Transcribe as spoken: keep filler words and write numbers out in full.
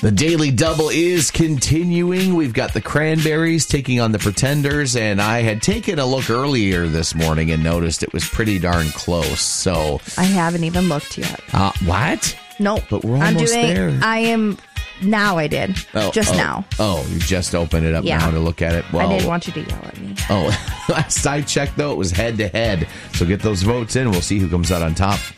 The Daily Double is continuing. We've got the Cranberries taking on the Pretenders, and I had taken a look earlier this morning and noticed it was pretty darn close. So I haven't even looked yet. Uh, what? Nope. But we're I'm almost doing, there. I am... Now I did. Oh, Just oh, now. Oh, you just opened it up Yeah. now to look at it? Well, I didn't want you to yell at me. Oh, last I checked, though, it was head-to-head. So get those votes in. We'll see who comes out on top.